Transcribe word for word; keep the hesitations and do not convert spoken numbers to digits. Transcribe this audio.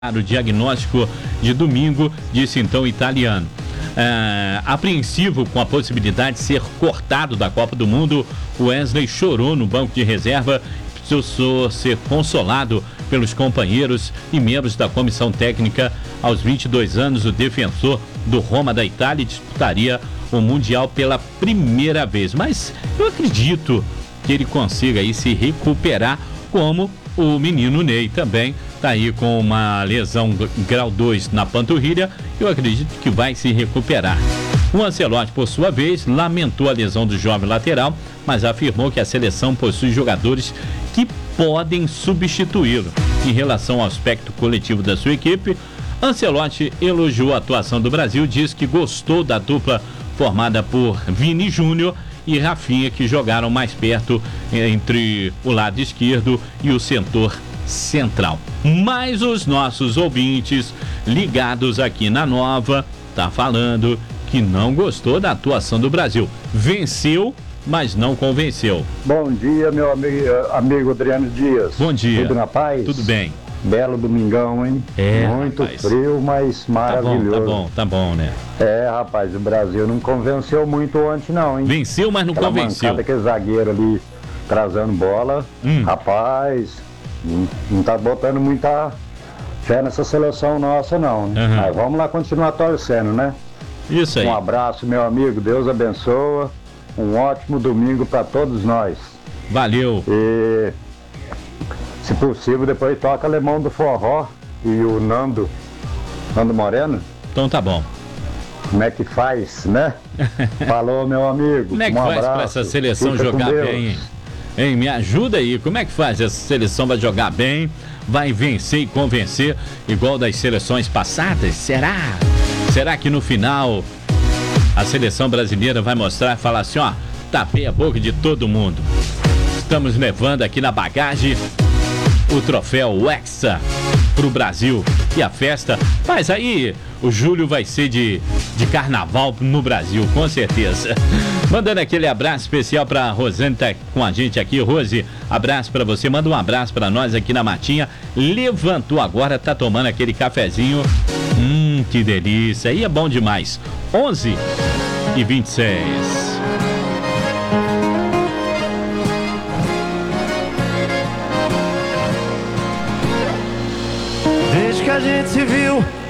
O diagnóstico de domingo, disse então o italiano. É, apreensivo com a possibilidade de ser cortado da Copa do Mundo, Wesley chorou no banco de reserva e precisou ser consolado pelos companheiros e membros da comissão técnica. Aos vinte e dois anos, o defensor do Roma da Itália disputaria o Mundial pela primeira vez. Mas eu acredito que ele consiga aí se recuperar, como o menino Ney também está aí com uma lesão grau dois na panturrilha. Eu acredito que vai se recuperar. O Ancelotti, por sua vez, lamentou a lesão do jovem lateral, mas afirmou que a seleção possui jogadores que podem substituí-lo. Em relação ao aspecto coletivo da sua equipe, Ancelotti elogiou a atuação do Brasil, disse que gostou da dupla formada por Vini Júnior e Rafinha, que jogaram mais perto entre o lado esquerdo e o setor central. Mas os nossos ouvintes ligados aqui na Nova tá falando que não gostou da atuação do Brasil. Venceu, mas não convenceu. Bom dia, meu amigo, amigo Adriano Dias. Bom dia. Tudo na paz? Tudo bem. Belo domingão, hein? É, muito rapaz. frio, mas maravilhoso. Tá bom, tá bom, tá bom, né? É, rapaz, o Brasil não convenceu muito ontem, não, hein? Venceu, mas não Aquela convenceu. mancada, aquele zagueiro ali trazendo bola, Hum. rapaz, não, não tá botando muita fé nessa seleção nossa, não. Né? Uhum. Mas vamos lá continuar torcendo, né? Isso aí. Um abraço, meu amigo, Deus abençoa. Um ótimo domingo para todos nós. Valeu. E, se possível, depois toca Alemão do Forró e o Nando, Nando Moreno. Então tá bom. Como é que faz, né? Falou, meu amigo. Como é que um faz abraço. pra essa seleção Fica com jogar Deus. bem, hein? Hein, me ajuda aí. Como é que faz? Essa seleção vai jogar bem, vai vencer e convencer igual das seleções passadas? Será? Será que no final a seleção brasileira vai mostrar e falar assim, ó, tapei a boca de todo mundo. Estamos levando aqui na bagagem o troféu Hexa pro Brasil. E a festa, mas aí o julho vai ser de, de carnaval no Brasil, com certeza. Mandando aquele abraço especial pra Rosane, tá com a gente aqui. Rose, abraço pra você, manda um abraço pra nós aqui na Matinha. Levantou agora, tá tomando aquele cafezinho. Hum, que delícia, aí é bom demais. onze e vinte e seis. Desde que a gente se viu,